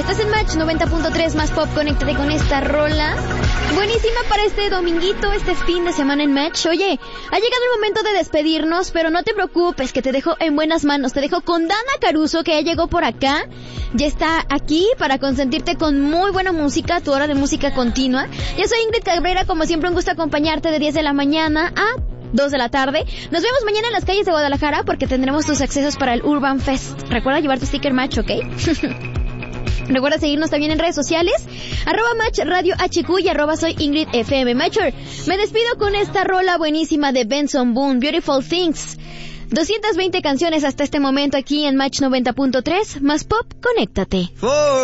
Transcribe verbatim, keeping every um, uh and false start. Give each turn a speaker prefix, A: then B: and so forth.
A: Estás en Match noventa punto tres más pop, conéctate con esta rola. Buenísima para este dominguito, este fin de semana en Match. Oye, ha llegado el momento de despedirnos, pero no te preocupes, que te dejo en buenas manos. Te dejo con Dana Caruso, que ya llegó por acá. Ya está aquí para consentirte con muy buena música, tu hora de música continua. Yo soy Ingrid Cabrera, como siempre un gusto acompañarte de diez de la mañana a dos de la tarde. Nos vemos mañana en las calles de Guadalajara porque tendremos tus accesos para el Urban Fest. Recuerda llevar tu sticker Match, ¿ok? Recuerda seguirnos también en redes sociales, arroba Match Radio H Q y arroba soy Ingrid F M Matcher. Me despido con esta rola buenísima de Benson Boone, Beautiful Things. doscientas veinte canciones hasta este momento aquí en Match noventa punto tres, más pop, conéctate.